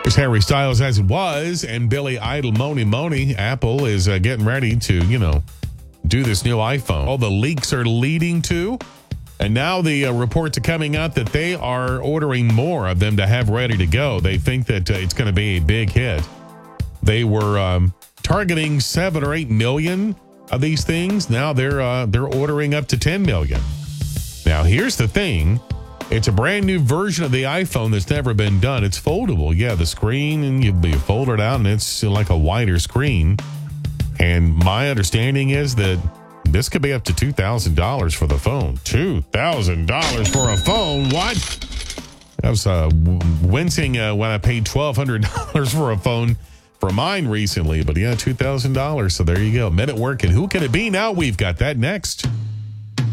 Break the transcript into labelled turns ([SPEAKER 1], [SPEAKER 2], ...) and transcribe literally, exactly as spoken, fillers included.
[SPEAKER 1] There's Harry Styles as it was, and Billy Idol, Moni Moni. Apple is uh, getting ready to, you know, do this new iPhone. All the leaks are leading to, and now the uh, reports are coming out that they are ordering more of them to have ready to go. They think that uh, it's going to be a big hit. They were um, targeting seven or eight million of these things. Now they're uh, they're ordering up to ten million. Now here's the thing. It's a brand new version of the iPhone that's never been done. It's foldable. Yeah, the screen, and you, you fold it out, and it's like a wider screen. And my understanding is that this could be up to two thousand dollars for the phone. two thousand dollars for a phone? What? I was uh, wincing uh, when I paid twelve hundred dollars for a phone for mine recently. But yeah, two thousand dollars. So there you go. Men at Work. And who can it be now? We've got that next.